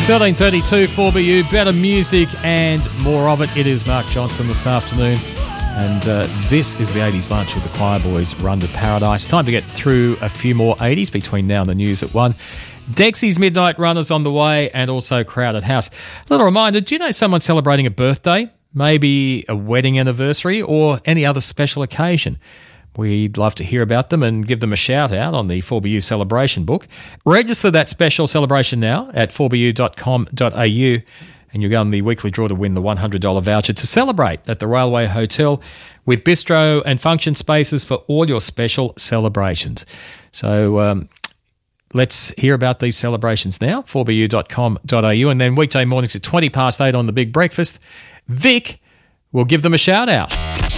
13:32 4BU, better music and more of it. It is Mark Johnson this afternoon, and this is the 80s lunch with the Choir Boys, Run to Paradise. Time to get through a few more 80s between now and the news at 1. Dexy's Midnight Runners on the way, and also Crowded House. Little reminder, do you know someone celebrating a birthday, maybe a wedding anniversary, or any other special occasion? We'd love to hear about them and give them a shout out on the 4BU celebration book. Register that special celebration now at 4bu.com.au, and you'll go on the weekly draw to win the $100 voucher to celebrate at the Railway Hotel with bistro and function spaces for all your special celebrations. So let's hear about these celebrations now, 4bu.com.au, and then weekday mornings at 8:20 on the Big Breakfast, Vic will give them a shout out.